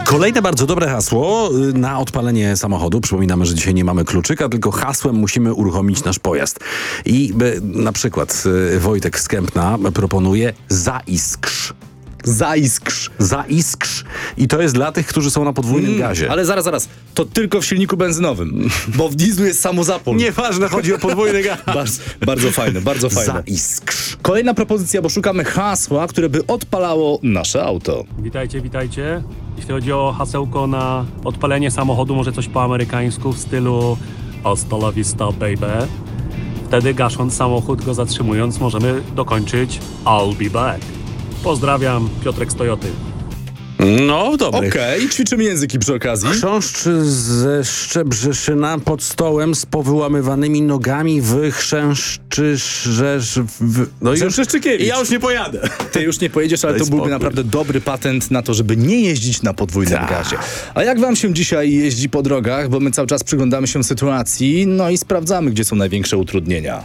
Kolejne bardzo dobre hasło na odpalenie samochodu. Przypominamy, że dzisiaj nie mamy kluczyka, tylko hasłem musimy uruchomić nasz pojazd. I na przykład Wojtek z Kępna proponuje zaiskrz. Zaiskrz. I to jest dla tych, którzy są na podwójnym gazie. Ale zaraz. To tylko w silniku benzynowym, bo w dieslu jest samozapłon. Nieważne, chodzi o podwójny gaz. Bardzo fajne. Zaiskrz. Kolejna propozycja, bo szukamy hasła, które by odpalało nasze auto. Witajcie. Jeśli chodzi o hasełko na odpalenie samochodu, może coś po amerykańsku w stylu hasta la vista, baby. Wtedy gasząc samochód, go zatrzymując, możemy dokończyć I'll be back. Pozdrawiam, Piotrek z Toyoty. No, dobry. Okej, ćwiczymy języki przy okazji. Chrząszcz ze Szczebrzeszyna pod stołem z powyłamywanymi nogami Zemszewczykiewicz. Ja już nie pojadę. Ty już nie pojedziesz, ale Daj to byłby spokój. naprawdę dobry patent na to, żeby nie jeździć na podwójnym Tak. gazie. A jak wam się dzisiaj jeździ po drogach? Bo my cały czas przyglądamy się sytuacji, no i sprawdzamy, gdzie są największe utrudnienia.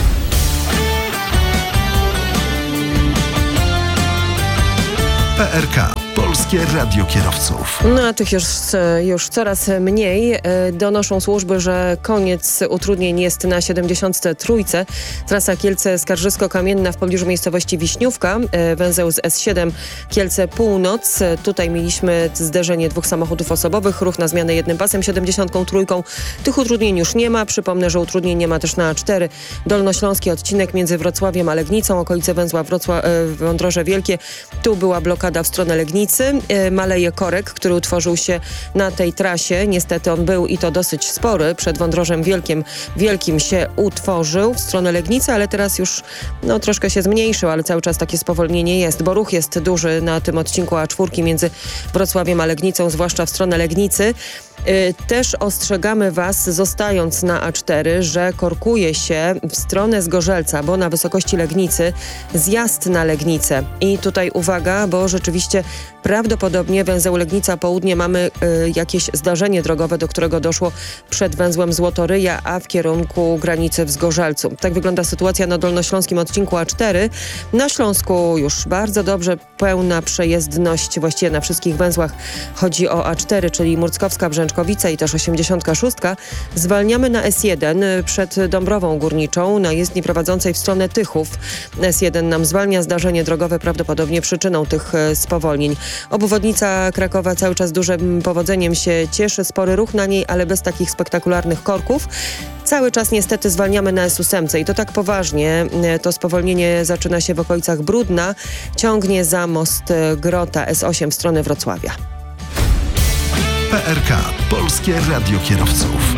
PRK. Polskie Radio Kierowców. No a tych już coraz mniej. Donoszą służby, że koniec utrudnień jest na 73. Trasa Kielce-Skarżysko-Kamienna w pobliżu miejscowości Wiśniówka. Węzeł z S7 Kielce Północ. Tutaj mieliśmy zderzenie dwóch samochodów osobowych. Ruch na zmianę jednym pasem 73. Tych utrudnień już nie ma. Przypomnę, że utrudnień nie ma też na A4. Dolnośląski odcinek między Wrocławiem a Legnicą. Okolice węzła Wądroże Wielkie. Tu była blokada w stronę Legnicy. Maleje korek, który utworzył się na tej trasie. Niestety on był i to dosyć spory. Przed Wądrożem Wielkim się utworzył w stronę Legnicy, ale teraz już troszkę się zmniejszył, ale cały czas takie spowolnienie jest, bo ruch jest duży na tym odcinku A4 między Wrocławiem a Legnicą, zwłaszcza w stronę Legnicy. Też ostrzegamy Was, zostając na A4, że korkuje się w stronę Zgorzelca, bo na wysokości Legnicy zjazd na Legnicę. I tutaj uwaga, bo rzeczywiście prawdopodobnie węzeł Legnica Południe mamy jakieś zdarzenie drogowe, do którego doszło przed węzłem Złotoryja, a w kierunku granicy w Zgorzelcu. Tak wygląda sytuacja na dolnośląskim odcinku A4. Na Śląsku już bardzo dobrze, pełna przejezdność właściwie na wszystkich węzłach. Chodzi o A4, czyli Murckowska, Brzęczkowice i też 86. Zwalniamy na S1 przed Dąbrową Górniczą, na jezdni prowadzącej w stronę Tychów. S1 nam zwalnia, zdarzenie drogowe prawdopodobnie przyczyną tych spowolnień. Obwodnica Krakowa cały czas dużym powodzeniem się cieszy, spory ruch na niej, ale bez takich spektakularnych korków. Cały czas niestety zwalniamy na S8 i to tak poważnie. To spowolnienie zaczyna się w okolicach Brudna, ciągnie za most Grota S8 w stronę Wrocławia. PRK. Polskie Radio Kierowców.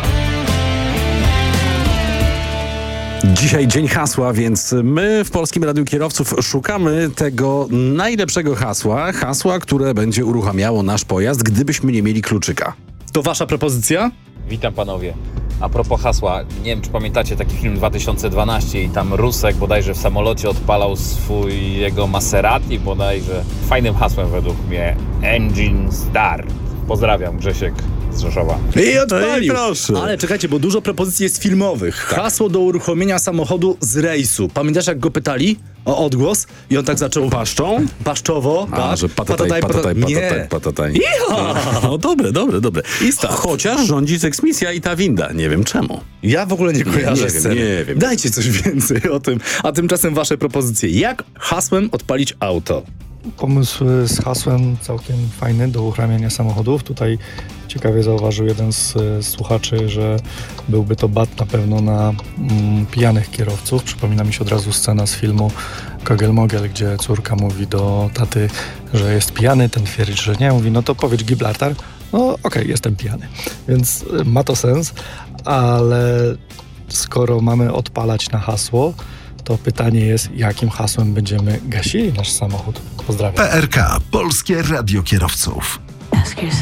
Dzisiaj dzień hasła, więc my w Polskim Radiu Kierowców szukamy tego najlepszego hasła, które będzie uruchamiało nasz pojazd, gdybyśmy nie mieli kluczyka. To wasza propozycja? Witam panowie. A propos hasła, nie wiem czy pamiętacie taki film 2012 i tam Rusek bodajże w samolocie odpalał jego Maserati bodajże. Fajnym hasłem według mnie Engine Start. Pozdrawiam, Grzesiek z Rzeszowa. I odpalił. proszę. Ale czekajcie, bo dużo propozycji jest filmowych. Hasło do uruchomienia samochodu z rejsu. Pamiętasz, jak go pytali o odgłos? I on tak zaczął Paszczą? paszczowo. A, że patataj. No dobre. I start. Chociaż rządzi seksmisja i ta winda. Nie wiem czemu. Ja w ogóle nie kojarzę Nie sceny. wiem. Dajcie coś więcej o tym. A tymczasem wasze propozycje. Jak hasłem odpalić auto? Pomysł z hasłem całkiem fajny do uruchamiania samochodów. Tutaj ciekawie zauważył jeden z słuchaczy, że byłby to bat na pewno na pijanych kierowców. Przypomina mi się od razu scena z filmu Kogel-Mogel, gdzie córka mówi do taty, że jest pijany, ten twierdzi, że nie. Mówi, no to powiedz Gibraltar. No okej, jestem pijany. Więc ma to sens, ale skoro mamy odpalać na hasło, to pytanie jest, jakim hasłem będziemy gasili nasz samochód. Pozdrawiam. PRK. Polskie Radio Kierowców.